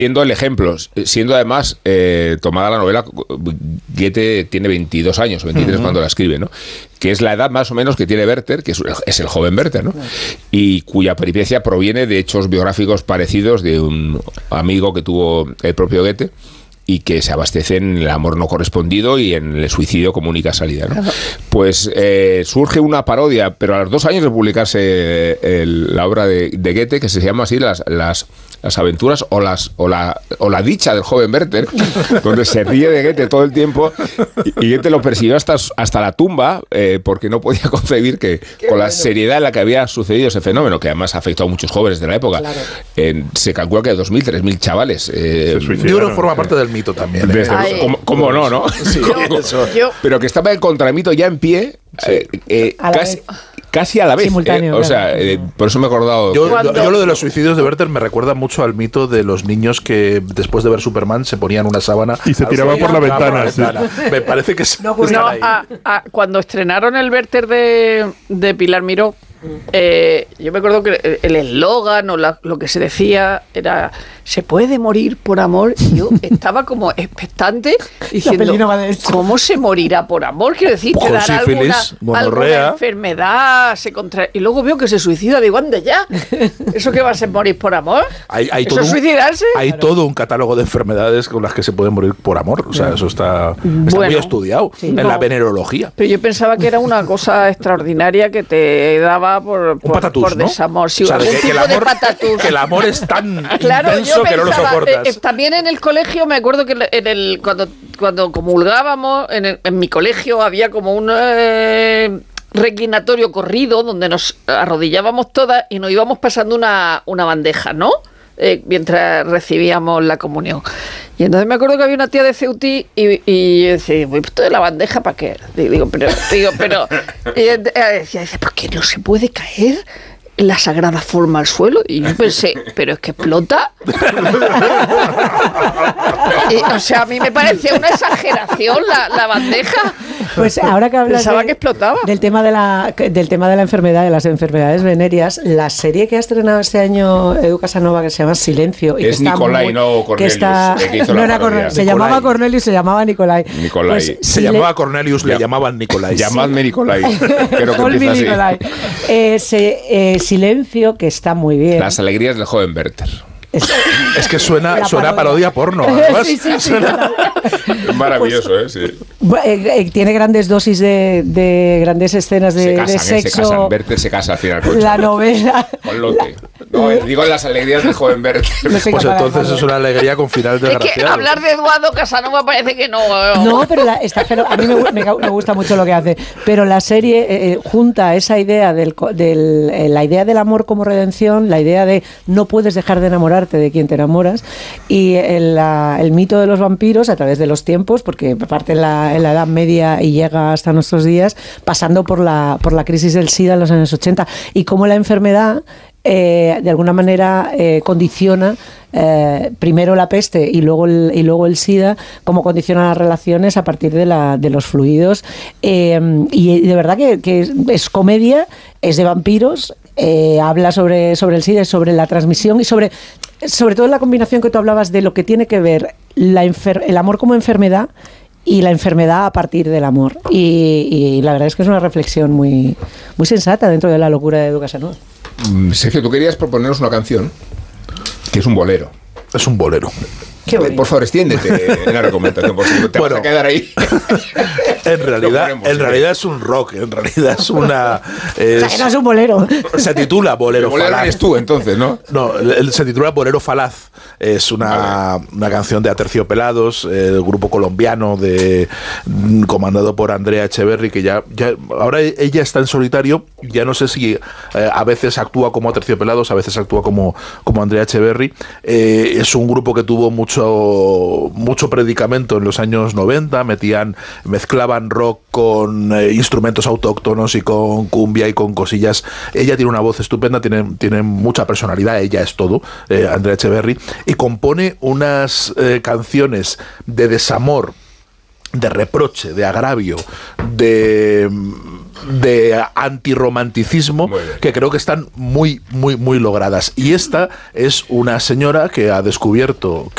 siendo el ejemplo, siendo además tomada la novela, Goethe tiene 22 años, 23 cuando la escribe, ¿no? Que es la edad más o menos que tiene Werther, que es el joven Werther, ¿no? Y cuya peripecia proviene de hechos biográficos parecidos de un amigo que tuvo el propio Goethe, y que se abastece en el amor no correspondido y en el suicidio como única salida, ¿no? Pues surge una parodia, pero a los 2 años de publicarse la obra de Goethe, que se llama así las aventuras o la dicha del joven Werther, donde se ríe de Goethe todo el tiempo, y Goethe lo persiguió hasta la tumba, porque no podía concebir que con la seriedad en la que había sucedido ese fenómeno, que además afectó a muchos jóvenes de la época. Claro. Se calcula que 2.000, 3.000 chavales. Libro forma parte del mito también. ¿Cómo no? Sí, pero que estaba el contramito ya en pie, casi a la vez. O sea, por eso me he acordado. Yo lo de los suicidios de Werther me recuerda mucho al mito de los niños que después de ver Superman se ponían una sábana y se tiraban por la ventana. Sí. Me parece que cuando estrenaron el Werther de Pilar Miró, yo me acuerdo que el eslogan o lo que se decía era: ¿se puede morir por amor? Y yo estaba como expectante diciendo: ¿cómo se morirá por amor? Quiero decir, te dará alguna enfermedad, y luego veo que se suicida. Digo, anda ya, ¿eso qué va a ser morir por amor? ¿Eso es suicidarse? Hay todo un catálogo de enfermedades con las que se puede morir por amor. O sea, eso está muy estudiado en la venerología. Pero yo pensaba que era una cosa extraordinaria que te daba por patatús, desamor. ¿no? Sí, o sea, algún tipo de patatús. Que el amor es tan claro, intenso que no lo soportas. También en el colegio, me acuerdo que cuando comulgábamos, en mi colegio había como un reclinatorio corrido donde nos arrodillábamos todas y nos íbamos pasando una bandeja, ¿no? Mientras recibíamos la comunión. Y entonces me acuerdo que había una tía de Ceutí y yo decía: ¿voy puesto de la bandeja para qué? Digo, pero y decía, ¿por qué no se puede caer la sagrada forma al suelo? Y yo pensé, ¿pero es que explota? O sea, a mí me parecía una exageración la bandeja. Pues ahora que hablas que explotaba. del tema de la enfermedad, de las enfermedades venéreas, la serie que ha estrenado este año Edu Casanova, que se llama Silencio, y es que Nicolai, no Cornelius, se llamaba Cornelius, se llamaba Nicolai. Pues, se llamaba Cornelius, le llamaban Nicolai. Llamadme Nicolai. Creo que empieza así. Silencio, que está muy bien. Las alegrías del joven Werther. Es que suena a parodia porno. Sí, suena. Es maravilloso, sí. Tiene grandes dosis de grandes escenas de sexo. Werther se casa al final. La novela. Con Lotte. No, digo las alegrías del joven Werther. Pues entonces es una alegría con final desgraciado. Es que hablar de Eduardo Casanova parece que no. No, pero a mí me gusta mucho lo que hace. Pero la serie junta esa idea la idea del amor como redención, la idea de no puedes dejar de enamorarte de quien te enamoras, y el mito de los vampiros a través de los tiempos, porque parte en la Edad Media y llega hasta nuestros días, pasando por la crisis del SIDA en los años 80, y cómo la enfermedad de alguna manera condiciona primero la peste y luego el SIDA, cómo condiciona las relaciones a partir de los fluidos, y de verdad que es comedia, es de vampiros, habla sobre el SIDA, sobre la transmisión y sobre todo la combinación que tú hablabas de lo que tiene que ver el amor como enfermedad y la enfermedad a partir del amor, y la verdad es que es una reflexión muy, muy sensata dentro de la locura de Edu Casanova. Sergio, tú querías proponernos una canción que es un bolero. Es un bolero. Por favor, extiéndete en la recomendación, porque te vas a quedar ahí. En realidad es un rock, en realidad es una... o sea, que no es un bolero. Se titula Bolero Falaz. Bolero eres tú, entonces, ¿no? No, se titula Bolero Falaz. Es una canción de Aterciopelados, el grupo colombiano comandado por Andrea Echeverri, que ya ahora ella está en solitario. Ya no sé si a veces actúa como Aterciopelados, a veces actúa como Andrea Echeverri. Es un grupo que tuvo mucho predicamento en los años 90, mezclaban rock con instrumentos autóctonos y con cumbia y con cosillas. Ella tiene una voz estupenda, tiene mucha personalidad, ella es todo, Andrea Echeverri, y compone unas canciones de desamor, de reproche, de agravio, de antirromanticismo, que creo que están muy, muy, muy logradas. Y esta es una señora que ha descubierto